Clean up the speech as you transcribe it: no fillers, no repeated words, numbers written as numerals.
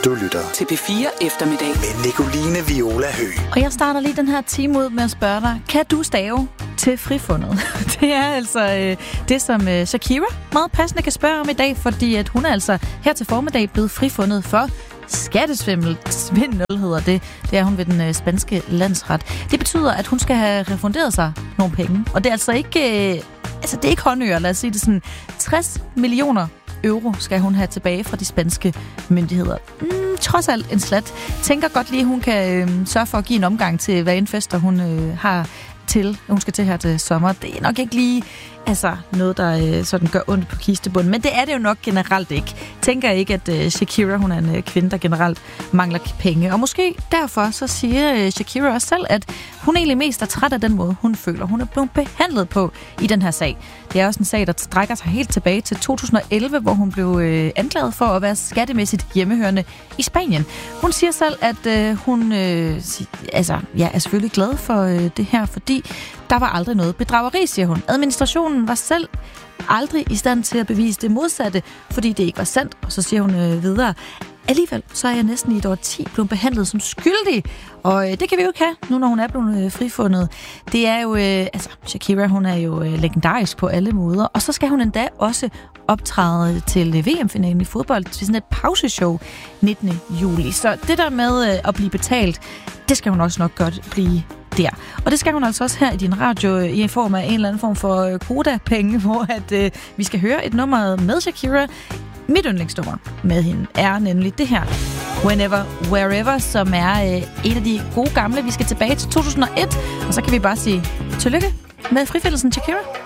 Du lytter til P4 Eftermiddag med Nicoline Viola Høgh. Og jeg starter lige den her time ud med at spørge dig, kan du stave til frifundet? Det er altså det, som Shakira meget passende kan spørge om i dag, fordi at hun er altså her til formiddag blevet frifundet for skattesvindel hedder det. Det er hun ved den spanske landsret. Det betyder, at hun skal have refunderet sig nogle penge. Og det er altså ikke, det er ikke håndører, lad os sige det sådan. 60 millioner euro skal hun have tilbage fra de spanske myndigheder. Trods alt en slat. Tænker godt lige, at hun kan sørge for at give en omgang til hver en fester, hun har til. Hun skal til her til sommer. Det er nok ikke lige noget, der sådan gør ondt på kistebunden. Men det er det jo nok generelt ikke. Tænker ikke, at Shakira, hun er en kvinde, der generelt mangler penge. Og måske derfor så siger Shakira også selv, at hun egentlig mest er træt af den måde, hun føler, hun er blevet behandlet på i den her sag. Det er også en sag, der strækker sig helt tilbage til 2011, hvor hun blev anklaget for at være skattemæssigt hjemmehørende i Spanien. Hun siger selv, at hun er selvfølgelig glad for det her, fordi der var aldrig noget bedrageri, siger hun. Administrationen var selv aldrig i stand til at bevise det modsatte, fordi det ikke var sandt. Og så siger hun videre, alligevel så er jeg næsten i et årti blevet behandlet som skyldig. Og det kan vi jo ikke have, nu når hun er blevet frifundet. Det er jo, Shakira, hun er jo legendarisk på alle måder. Og så skal hun endda også optræde til VM-finalen i fodbold til sådan et pauseshow 19. juli. Så det der med at blive betalt, det skal hun også nok godt blive der. Og det skal hun altså også her i din radio i form af en eller anden form for koda-penge, hvor at, vi skal høre et nummer med Shakira. Mit yndlingsnummer med hende er nemlig det her, Whenever, Wherever, som er en af de gode gamle. Vi skal tilbage til 2001, og så kan vi bare sige tillykke med frifindelsen, Shakira.